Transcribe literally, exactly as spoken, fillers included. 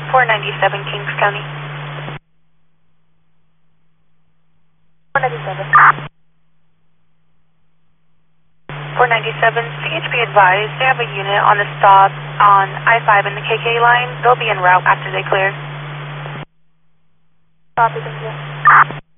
four ninety-seven Kings County. four ninety-seven. four ninety-seven, C H P advised, they have a unit on the stop on I five and the K K line. They'll be en route after they clear. Copy, thank you.